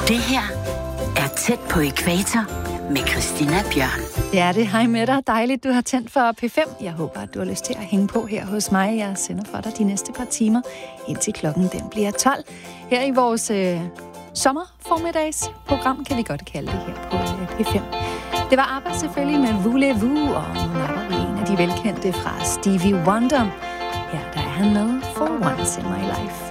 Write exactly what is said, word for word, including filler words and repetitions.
Det her er Tæt på ækvator med Christina Bjørn. Ja, det hej med dig. Dejligt, du har tændt for P fem. Jeg håber, at du har lyst til at hænge på her hos mig. Jeg sender for dig de næste par timer, indtil klokken den bliver tolv. Her i vores øh, sommerformiddagsprogram, kan vi godt kalde det her på øh, P fem. Det var arbejde selvfølgelig med Voulez-Vous, og nu napper vi en af de velkendte fra Stevie Wonder. Her der er han med For Once in My Life.